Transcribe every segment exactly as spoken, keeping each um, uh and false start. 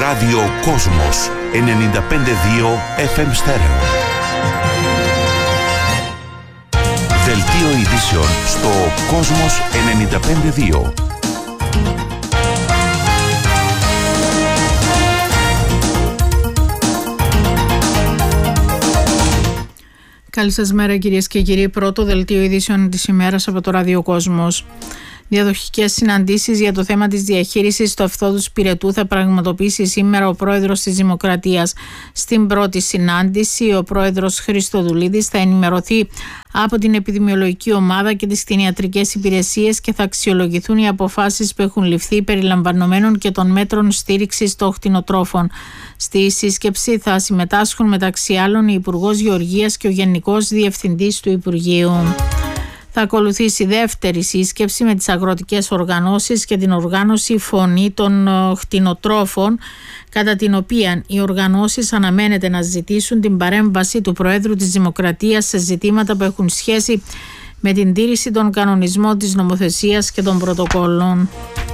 Ράδιο Κόσμος ενενήντα πέντε κόμμα δύο εφ εμ στέρεο. Δελτίο ειδήσεων στο Κόσμος ενενήντα πέντε κόμμα δύο. Καλή σας μέρα κυρίες και κύριοι. Πρώτο δελτίο ειδήσεων της ημέρας από το Ράδιο Κόσμος. Διαδοχικές συναντήσεις για το θέμα της διαχείρισης του Αυθόδους Πυρετού θα πραγματοποιήσει σήμερα ο πρόεδρος της Δημοκρατίας. Στην πρώτη συνάντηση, ο πρόεδρος Χριστοδουλίδης θα ενημερωθεί από την επιδημιολογική ομάδα και τις κτηνιατρικές υπηρεσίες και θα αξιολογηθούν οι αποφάσεις που έχουν ληφθεί περιλαμβανομένων και των μέτρων στήριξης των κτηνοτρόφων. Στη σύσκεψη θα συμμετάσχουν μεταξύ άλλων η Υπουργός Γεωργίας και ο Γενικός Διευθυντής του Υπουργείου. Θα ακολουθήσει δεύτερη σύσκεψη με τις αγροτικές οργανώσεις και την οργάνωση Φωνή των Κτηνοτρόφων, κατά την οποία οι οργανώσεις αναμένεται να ζητήσουν την παρέμβαση του Προέδρου της Δημοκρατίας σε ζητήματα που έχουν σχέση με την τήρηση των κανονισμών της νομοθεσίας και των πρωτοκόλων.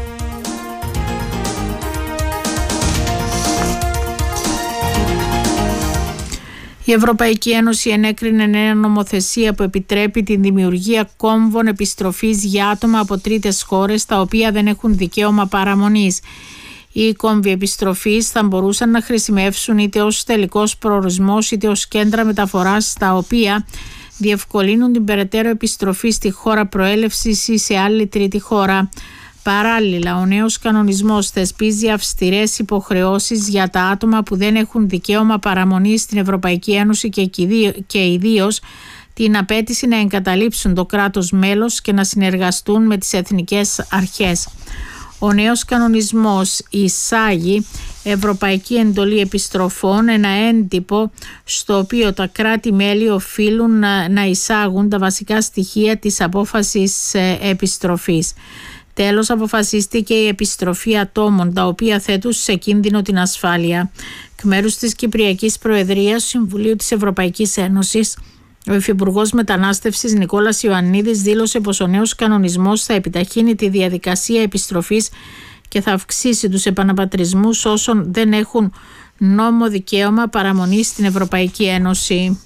Η Ευρωπαϊκή Ένωση ενέκρινε νέα νομοθεσία που επιτρέπει την δημιουργία κόμβων επιστροφής για άτομα από τρίτες χώρες τα οποία δεν έχουν δικαίωμα παραμονής. Οι κόμβοι επιστροφής θα μπορούσαν να χρησιμεύσουν είτε ως τελικός προορισμός είτε ως κέντρα μεταφοράς τα οποία διευκολύνουν την περαιτέρω επιστροφή στη χώρα προέλευσης ή σε άλλη τρίτη χώρα. Παράλληλα, ο νέος κανονισμός θεσπίζει αυστηρές υποχρεώσεις για τα άτομα που δεν έχουν δικαίωμα παραμονής στην Ευρωπαϊκή Ένωση και ιδίως την απέτηση να εγκαταλείψουν το κράτος μέλος και να συνεργαστούν με τις εθνικές αρχές. Ο νέος κανονισμός εισάγει Ευρωπαϊκή Εντολή Επιστροφών, ένα έντυπο στο οποίο τα κράτη-μέλη οφείλουν να εισάγουν τα βασικά στοιχεία της απόφασης επιστροφής. Τέλος, αποφασίστηκε η επιστροφή ατόμων τα οποία θέτουν σε κίνδυνο την ασφάλεια. Εκ μέρους της Κυπριακής Προεδρίας του Συμβουλίου της Ευρωπαϊκής Ένωσης, ο Υφυπουργός Μετανάστευσης Νικόλας Ιωαννίδης δήλωσε πως ο νέος κανονισμός θα επιταχύνει τη διαδικασία επιστροφής και θα αυξήσει τους επαναπατρισμούς όσων δεν έχουν νόμο δικαίωμα παραμονής στην Ευρωπαϊκή Ένωση.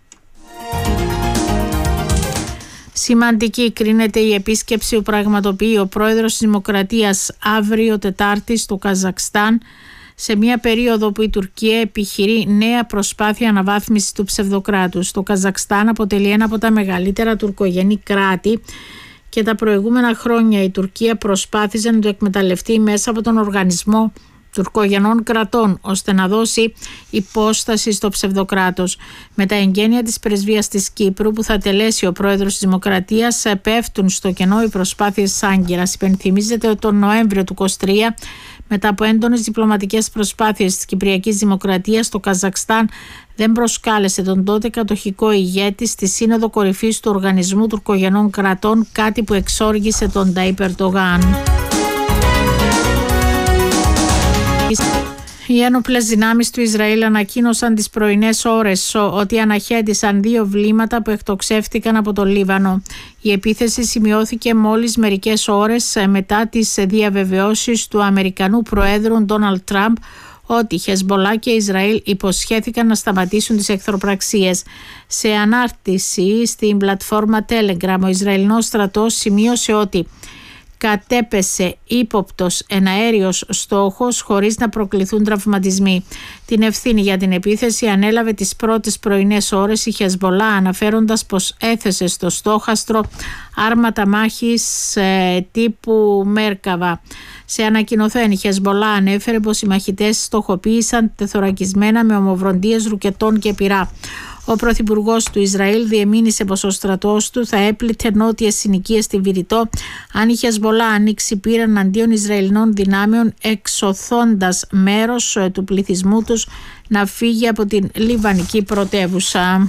Σημαντική κρίνεται η επίσκεψη που πραγματοποιεί ο πρόεδρος της Δημοκρατίας αύριο Τετάρτη στο Καζακστάν, σε μια περίοδο που η Τουρκία επιχειρεί νέα προσπάθεια αναβάθμισης του ψευδοκράτους. Το Καζακστάν αποτελεί ένα από τα μεγαλύτερα τουρκογενή κράτη και τα προηγούμενα χρόνια η Τουρκία προσπάθησε να το εκμεταλλευτεί μέσα από τον οργανισμό τουρκογενών κρατών ώστε να δώσει υπόσταση στο ψευδοκράτος. Με τα εγγένεια της πρεσβείας της Κύπρου που θα τελέσει ο πρόεδρος της Δημοκρατίας πέφτουν στο κενό οι προσπάθειες της Άγκυρας. Υπενθυμίζεται ότι τον Νοέμβριο του είκοσι τρία, μετά από έντονες διπλωματικές προσπάθειες της Κυπριακής Δημοκρατίας, το Καζακστάν δεν προσκάλεσε τον τότε κατοχικό ηγέτη στη Σύνοδο Κορυφής του Οργανισμού Τουρκογενών Κρατών, κάτι που εξόργησε τον Ταΐπ Ερντογάν. Οι ένοπλες δυνάμεις του Ισραήλ ανακοίνωσαν τις πρωινές ώρες ότι αναχέτησαν δύο βλήματα που εκτοξεύτηκαν από το Λίβανο. Η επίθεση σημειώθηκε μόλις μερικές ώρες μετά τις διαβεβαιώσεις του Αμερικανού Προέδρου Ντόναλντ Τραμπ ότι Χεσμπολά και Ισραήλ υποσχέθηκαν να σταματήσουν τις εχθροπραξίες. Σε ανάρτηση στην πλατφόρμα Telegram, ο Ισραηλινός στρατός σημείωσε ότι κατέπεσε ύποπτος εναέριος στόχος χωρίς να προκληθούν τραυματισμοί. Την ευθύνη για την επίθεση ανέλαβε τις πρώτες πρωινές ώρες η Χεσμπολά, αναφέροντας πως έθεσε στο στόχαστρο άρματα μάχης ε, τύπου Μέρκαβα. Σε ανακοινωθέν, η Χεσμπολά ανέφερε πως οι μαχητές στοχοποίησαν τεθωρακισμένα με ομοβροντίες ρουκετών και πυρά. Ο Πρωθυπουργός του Ισραήλ διεμήνυσε πως ο στρατός του θα έπλητε νότιες συνοικίες στη Βηρητό αν η Χεσμπολά ανοίξει πύρα εναντίον Ισραηλινών δυνάμεων, εξωθώντας μέρος του πληθυσμού τους να φύγει από την Λιβανική πρωτεύουσα.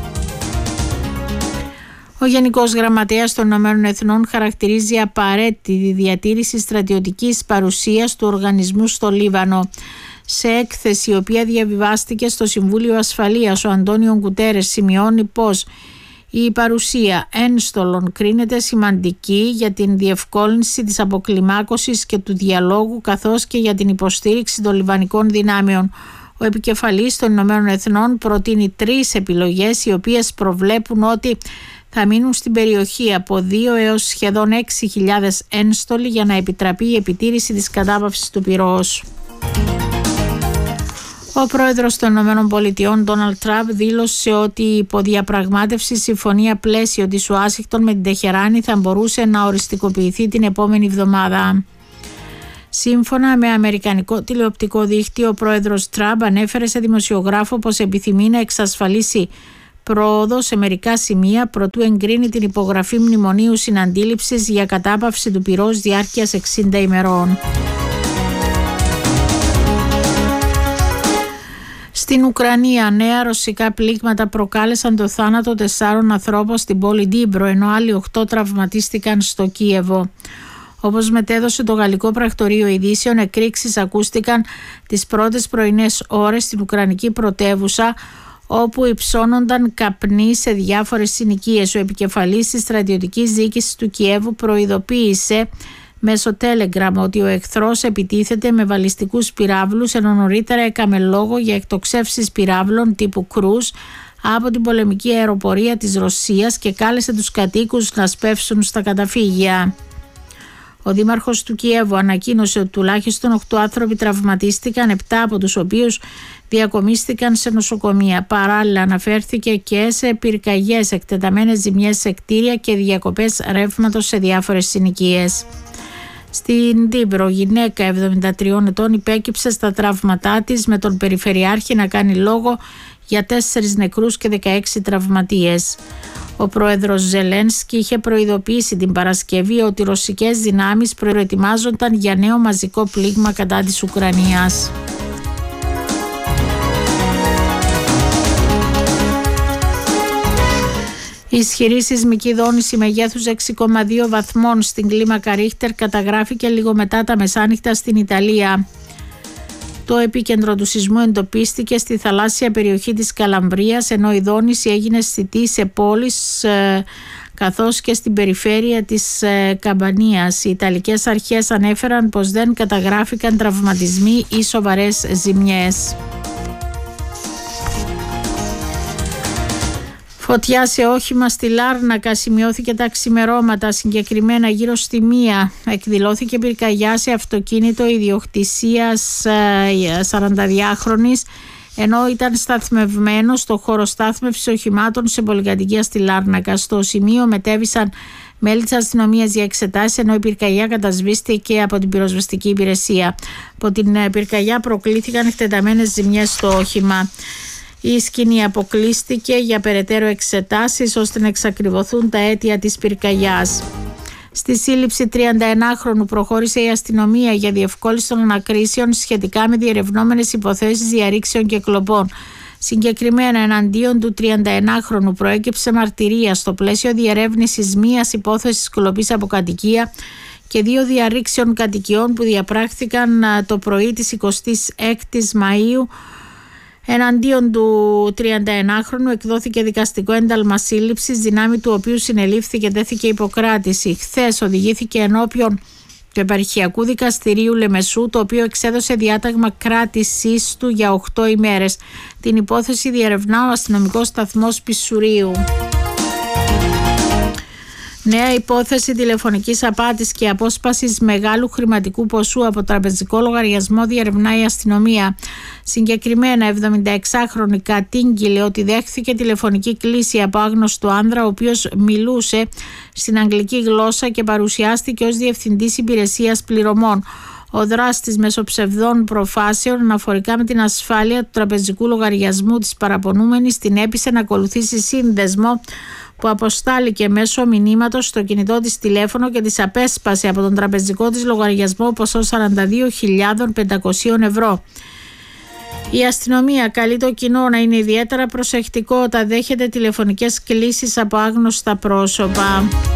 Ο Γενικός Γραμματέας των Ηνωμένων Εθνών χαρακτηρίζει απαραίτητη τη διατήρηση στρατιωτικής παρουσίας του οργανισμού στο Λίβανο. Σε έκθεση η οποία διαβιβάστηκε στο Συμβούλιο Ασφαλείας, ο Αντώνιο Γκουτέρες σημειώνει πως Η παρουσία ένστολων κρίνεται σημαντική για την διευκόλυνση της αποκλιμάκωσης και του διαλόγου, καθώς και για την υποστήριξη των λιβανικών δυνάμεων. Ο επικεφαλής των Ηνωμένων Εθνών προτείνει τρεις επιλογές, οι οποίες προβλέπουν ότι θα μείνουν στην περιοχή από δύο έως σχεδόν έξι χιλιάδες ένστολοι για να επιτραπεί η επιτήρηση της κατάπαυσης του πυρός. Ο πρόεδρος των Ηνωμένων Πολιτειών, Ντόναλντ Τραμπ, δήλωσε ότι η υποδιαπραγμάτευση συμφωνία πλαίσιο της Ουάσιγκτον με την Τεχεράνη θα μπορούσε να οριστικοποιηθεί την επόμενη εβδομάδα. Σύμφωνα με αμερικανικό τηλεοπτικό δίκτυο, ο πρόεδρος Τραμπ ανέφερε σε δημοσιογράφο πως επιθυμεί να εξασφαλίσει πρόοδο σε μερικά σημεία προτού εγκρίνει την υπογραφή μνημονίου συναντήληψης για κατάπαυση του πυρός διάρκειας εξήντα ημερών. Στην Ουκρανία, νέα ρωσικά πλήγματα προκάλεσαν το θάνατο τεσσάρων ανθρώπων στην πόλη Ντνίπρο, ενώ άλλοι οκτώ τραυματίστηκαν στο Κίεβο. Όπως μετέδωσε το γαλλικό πρακτορείο ειδήσεων, εκρήξεις ακούστηκαν τις πρώτες πρωινές ώρες στην Ουκρανική πρωτεύουσα, όπου υψώνονταν καπνοί σε διάφορες συνοικίες. Ο επικεφαλής της στρατιωτικής διοίκησης του Κιέβου προειδοποίησε μέσω Telegram ότι ο εχθρός επιτίθεται με βαλιστικούς πυράβλους, ενώ νωρίτερα έκαμε λόγο για εκτοξεύσεις πυράβλων τύπου Κρούς από την πολεμική αεροπορία της Ρωσίας και κάλεσε τους κατοίκους να σπεύσουν στα καταφύγια. Ο δήμαρχος του Κιέβου ανακοίνωσε ότι τουλάχιστον οκτώ άνθρωποι τραυματίστηκαν, επτά από τους οποίους διακομίστηκαν σε νοσοκομεία. Παράλληλα αναφέρθηκε και σε πυρκαγιές, εκτεταμένες ζημιές σε κτίρια και διακοπές ρεύματος σε διάφορες συνοικίες. Στην Ντνίπρο, γυναίκα εβδομήντα τριών ετών υπέκυψε στα τραύματά της, με τον περιφερειάρχη να κάνει λόγο για τέσσερις νεκρούς και δεκαέξι τραυματίες. Ο πρόεδρος Ζελένσκι είχε προειδοποιήσει την Παρασκευή ότι οι ρωσικές δυνάμεις προετοιμάζονταν για νέο μαζικό πλήγμα κατά της Ουκρανίας. Η ισχυρή σεισμική δόνηση μεγέθους έξι κόμμα δύο βαθμών στην κλίμακα Ρίχτερ καταγράφηκε λίγο μετά τα μεσάνυχτα στην Ιταλία. Το επίκεντρο του σεισμού εντοπίστηκε στη θαλάσσια περιοχή της Καλαμπρίας, ενώ η δόνηση έγινε αισθητή σε πόλεις ε, καθώς και στην περιφέρεια της ε, Καμπανίας. Οι Ιταλικές αρχές ανέφεραν πως δεν καταγράφηκαν τραυματισμοί ή σοβαρές ζημιές. Φωτιά σε όχημα στη Λάρνακα σημειώθηκε τα ξημερώματα, συγκεκριμένα γύρω στη μία. Εκδηλώθηκε πυρκαγιά σε αυτοκίνητο ιδιοκτησίας σαρανταδυάχρονης, ενώ ήταν σταθμευμένο στο χώρο στάθμευσης οχημάτων σε πολυκατοικία στη Λάρνακα. Στο σημείο μετέβησαν μέλη της αστυνομίας για εξετάσεις, ενώ η πυρκαγιά κατασβήστηκε από την πυροσβεστική υπηρεσία. Από την πυρκαγιά προκλήθηκαν εκτεταμένες ζημιές στο όχημα. Η σκηνή αποκλείστηκε για περαιτέρω εξετάσεις ώστε να εξακριβωθούν τα αίτια της πυρκαγιάς. Στη σύλληψη τριανταενάχρονου προχώρησε η αστυνομία για διευκόλυνση των ανακρίσεων σχετικά με διερευνόμενες υποθέσεις διαρρήξεων και κλοπών. Συγκεκριμένα, εναντίον του τριανταενάχρονου προέκυψε μαρτυρία στο πλαίσιο διερεύνησης μίας υπόθεσης κλοπής από κατοικία και δύο διαρρήξεων κατοικιών που διαπράχθηκαν το πρωί της εικοστής έκτης Μαΐου. Εναντίον του τριανταενάχρονου εκδόθηκε δικαστικό ένταλμα σύλληψης, δυνάμει του οποίου συνελήφθη και τέθηκε υποκράτηση. Χθες οδηγήθηκε ενώπιον του Επαρχιακού Δικαστηρίου Λεμεσού, το οποίο εξέδωσε διάταγμα κράτησής του για οκτώ ημέρες. Την υπόθεση διερευνά ο αστυνομικός σταθμός Πισουρίου. Νέα υπόθεση τηλεφωνικής απάτης και απόσπασης μεγάλου χρηματικού ποσού από τραπεζικό λογαριασμό διερευνά η αστυνομία. Συγκεκριμένα, εβδομηνταεξάχρονη κατήγγειλε ότι δέχθηκε τηλεφωνική κλήση από άγνωστο άνδρα, ο οποίος μιλούσε στην αγγλική γλώσσα και παρουσιάστηκε ως διευθυντής υπηρεσίας πληρωμών. Ο δράστης μέσω ψευδών προφάσεων αναφορικά με την ασφάλεια του τραπεζικού λογαριασμού της παραπονούμενης την έπεισε να ακολουθήσει σύνδεσμο που αποστάληκε μέσω μηνύματος στο κινητό της τηλέφωνο και της απέσπασε από τον τραπεζικό της λογαριασμό ποσό σαράντα δύο χιλιάδες πεντακόσια ευρώ. Η αστυνομία καλεί το κοινό να είναι ιδιαίτερα προσεκτικό όταν δέχεται τηλεφωνικές κλήσεις από άγνωστα πρόσωπα.